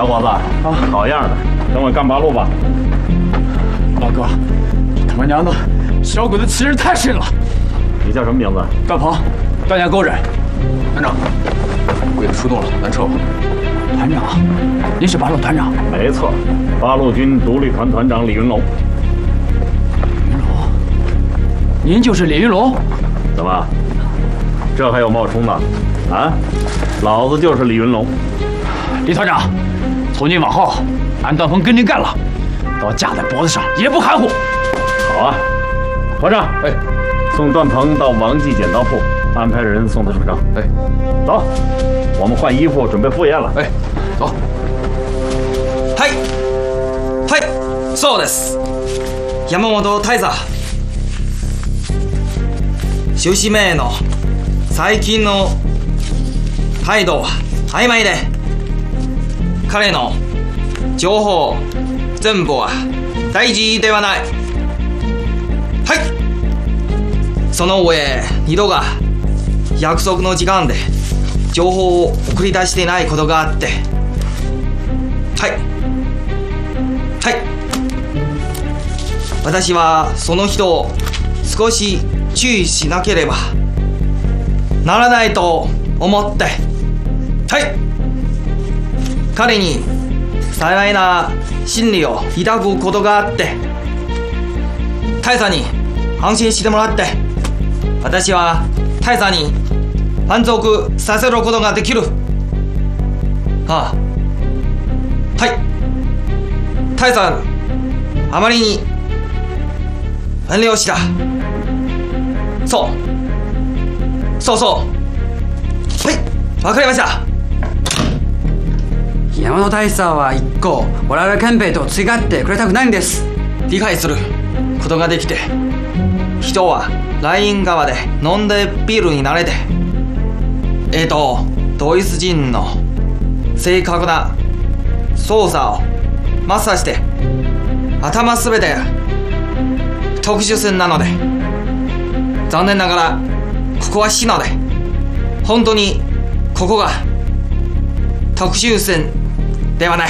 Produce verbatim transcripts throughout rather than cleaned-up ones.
小伙子啊，好样的，跟我干八路吧。 老哥，这他妈娘的小鬼子欺人太甚了！ 你叫什么名字？ 段鹏，段家沟人。团长，鬼子出动了，咱撤吧。团长，您是八路团长？ 没错，八路军独立团团长李云龙。 李云龙，您就是李云龙？ 怎么，这还有冒充的？啊，老子就是李云龙。 李团长，从今往后，俺段鹏跟您干了，刀架在脖子上也不含糊。 好啊，团长， 哎， 送段鹏到王记剪刀铺，安排人送他出城。 哎， 走，我们换衣服，准备赴宴了。 哎，走。 はい、はい、そうです。山本大佐。趣旨名の最近の態度は曖昧で、彼の情報全部は大事ではない。はい。その上、二度が約束の時間で情報を送り出してないことがあって、はいはい私はその人を少し注意しなければならないと思って、はい彼に幸いな心理を抱くことがあって、大佐に安心してもらって、私は大佐に満足させることができる。ああ、はい大佐、あまりに遠慮した。そうそうそう、はいわかりました。 山本大佐は一個我々憲兵と違ってくれたくないんです。 理解することができて、人はライン側で飲んでビールに慣れて、えーとドイツ人の正確な操作をマスターして、頭すべて特殊戦なので、残念ながらここは死ので、本当にここが特殊戦ではない。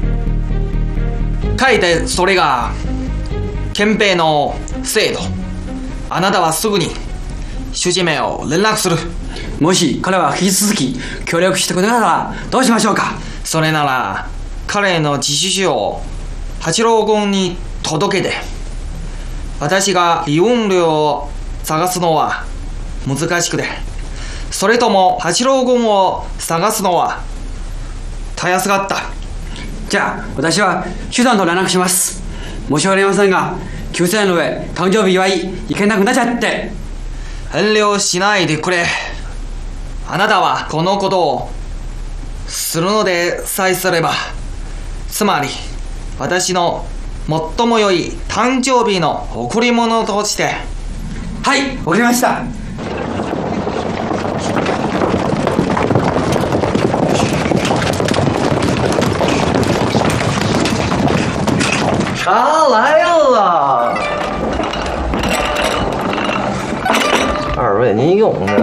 かえってそれが憲兵の制度。あなたはすぐに主治名を連絡する。 もし彼は引き続き協力してくれなかったらどうしましょうか。 それなら彼の自首書を八郎軍に届けて、私が李雲龍を探すのは難しくて、それとも八郎軍を探すのはたやすかった。 じゃあ私は手段と連絡します。申し訳ありませんが、きゅうせいの上誕生日祝い行けなくなっちゃって。 遠慮しないでくれ。あなたはこのことをするのでさえすれば、つまり私の最も良い誕生日の贈り物として。 はい、わかりました。 茶来了，二位您用着。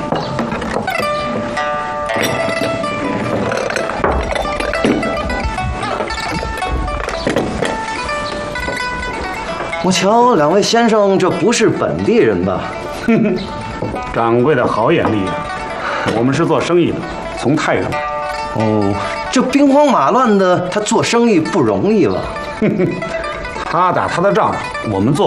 我瞧两位先生这不是本地人吧？ 哼哼，掌柜的好眼力啊！我们是做生意的，从太原来。 哦，这兵荒马乱的，他做生意不容易了。 哼哼，他打他的仗，我们做